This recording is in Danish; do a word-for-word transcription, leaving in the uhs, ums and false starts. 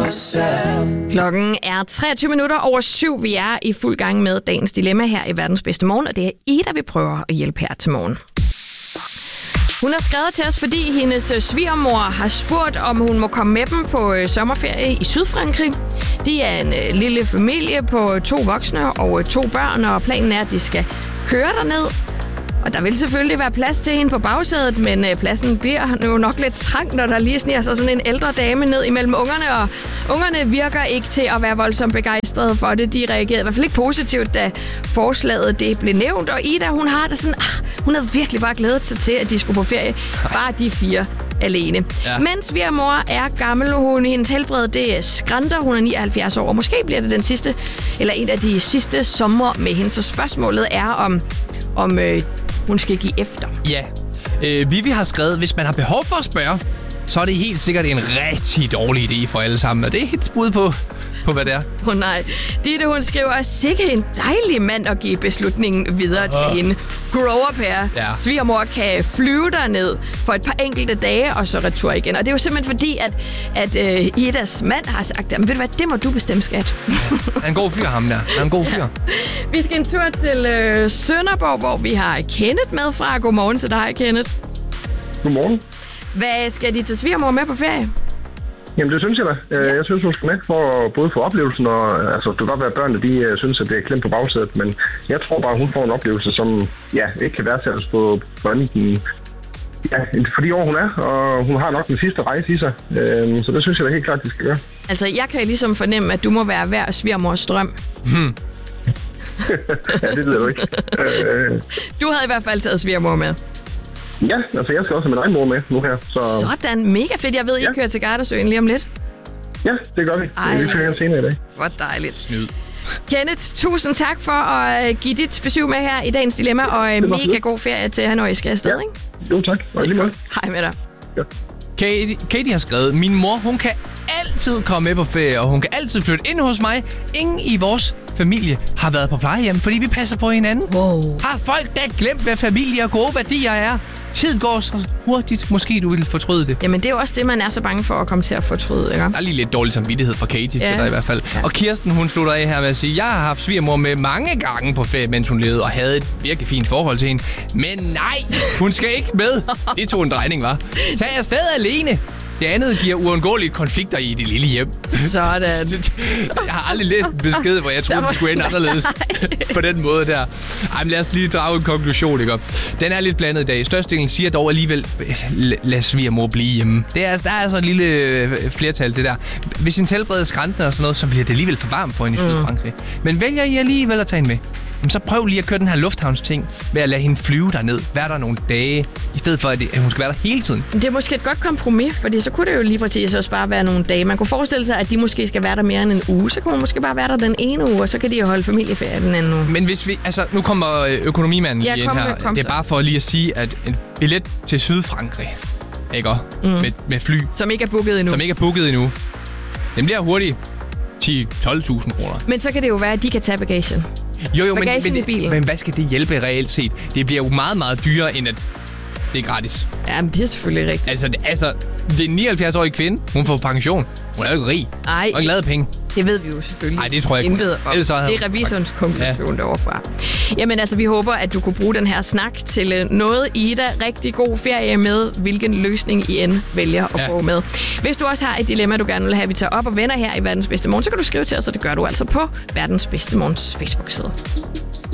yourself. Klokken er treogtyve minutter over syv. Vi er i fuld gang med dagens dilemma her i Verdens Bedste Morgen, og det er Ida, vi prøver at hjælpe her til morgen. Hun har skrevet til os, fordi hendes svigermor har spurgt, om hun må komme med dem på sommerferie i Sydfrankrig. De er en øh, lille familie på to voksne og to børn, og planen er, at de skal køre derned. Og der vil selvfølgelig være plads til hende på bagsædet, men øh, pladsen bliver jo nok lidt trang, når der lige sniger sig sådan en ældre dame ned imellem ungerne. Og ungerne virker ikke til at være voldsomt begejstrede for det. De reagerede i hvert fald ikke positivt, da forslaget det blev nævnt. Og Ida, hun har det sådan, ah, hun havde virkelig bare glædet sig til, at de skulle på ferie. Bare de fire alene. Ja. Mens svigermor er gammel, hun hendes helbred, det skranter. Hun er nioghalvfjerds år, og måske bliver det den sidste, eller en af de sidste sommer med hende. Så spørgsmålet er, om, om øh, hun skal give efter. Ja. Øh, Vivi har skrevet, hvis man har behov for at spørge, så er det helt sikkert en rigtig dårlig idé for alle sammen. Og det er helt bud på, på hvad det er. Åh oh, nej. Ditte, hun skriver, sikke en dejlig mand at give beslutningen videre oh. til hende. Grow up her. Ja. Svigermor kan flyve derned for et par enkelte dage, og så retur igen. Og det er jo simpelthen fordi, at, at uh, Idas mand har sagt, men ved du hvad, det må du bestemme, skat. Han er en god fyr, ham der. Han er en god fyr. Ja. Vi skal en tur til uh, Sønderborg, hvor vi har Kenneth med fra. Godmorgen til dig, Kenneth. Godmorgen. Hvad skal de til svigermor med på ferie? Jamen, det synes jeg da. Ja. Jeg synes, hun skal med for både få oplevelsen, og altså, det kan godt være, at børnene de, synes, at det er klemt på bagsædet, men jeg tror bare, at hun får en oplevelse, som ja, ikke kan værdsættes på, på anden, ja, for de år, hun er, og hun har nok den sidste rejse i sig. Øhm, så det synes jeg da helt klart, de skal gøre. Altså, jeg kan ligesom fornemme, at du må være hver svigermors drøm. Hmm. Ja, det ved du ikke. Du havde i hvert fald taget svigermor med. Ja, altså jeg skal også have min egen mor med nu her. Så... Sådan, mega fedt. Jeg ved, I ja. kører til Gardasøen lige om lidt. Ja, det gør vi. Ej. Det kører senere i dag. Hvor dejligt. Snyd. Kenneth, tusind tak for at give dit besøg med her i dagens dilemma, og mega fedt. God ferie til Hanoi, skal afsted, ja. Ikke? Jo, tak. Og lige måde. Hej med dig. Ja. Katie, Katie har skrevet, min mor, hun kan altid komme med på ferie, og hun kan altid flytte ind hos mig. Ingen i vores familie har været på plejehjem, fordi vi passer på hinanden. Wow. Har folk da glemt, hvad familie og gode værdier er? Tiden går så hurtigt. Måske du vil fortryde det. Jamen, det er jo også det, man er så bange for at komme til at fortryde, ikke? Der er lige lidt dårlig samvittighed for Katie ja. til dig i hvert fald. Ja. Og Kirsten, hun slutter af her med at sige, jeg har haft svigermor med mange gange på ferie, mens hun levede, og havde et virkelig fint forhold til hende. Men nej, hun skal ikke med. Det tog en drejning, var. Tag afsted alene. Det andet giver uundgåelige konflikter i det lille hjem. Sådan. Jeg har aldrig læst en besked, hvor jeg troede, det skulle ende anderledes på den måde der. Ej, men lad os lige drage en konklusion, ikke? Den er lidt blandet i dag. Størstedelen siger dog alligevel, lad svigermor blive hjemme. Det er, der er altså en lille flertal, det der. Hvis en helbred er skrantende og sådan noget, så bliver det alligevel for varmt for hende i Sydfrankrig. Mm. Men vælger I alligevel at tage hende med, så prøv lige at køre den her lufthavnsting med at lade hende flyve derned, være der nogle dage, i stedet for, at hun skal være der hele tiden. Det er måske et godt kompromis, fordi så kunne det jo lige præcis også bare være nogle dage. Man kunne forestille sig, at de måske skal være der mere end en uge, så kunne man måske bare være der den ene uge, og så kan de jo holde familieferie den anden uge. Men hvis vi, altså nu kommer økonomimanden lige ind her. Kom det er bare for lige at sige, at en billet til Sydfrankrig, ikke? Mm. Med, med fly. Som ikke er booket endnu. Som ikke er booket endnu. Den bliver hurtigt ti til tolv tusind kroner. Men så kan det jo være, at de kan tage bagagen. Jo, jo, men, men, men hvad skal det hjælpe reelt set? Det bliver jo meget, meget dyrere, end at det er gratis. Jamen, det er selvfølgelig rigtigt. Altså, det, altså, det er en nioghalvfjerds-årig kvinde. Hun får pension. Hun er jo ikke rig. Ej, og ikke lavet penge. Det ved vi jo selvfølgelig. Nej, det tror jeg ikke. Intet om. Det er revisorens konklusion ja. deroverfra. Jamen altså, vi håber, at du kunne bruge den her snak til noget. Ida, rigtig god ferie med, hvilken løsning I end vælger at ja. gå med. Hvis du også har et dilemma, du gerne vil have, at vi tager op og vender her i Verdens Bedste Morgen, så kan du skrive til os, og det gør du altså på Verdens Bedste Morgens Facebook-side.